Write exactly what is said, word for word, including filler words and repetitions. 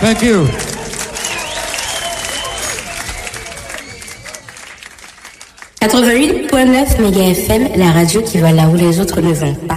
Thank you. quatre-vingt-huit point neuf méga F M, la radio qui va là où les autres ne vont pas.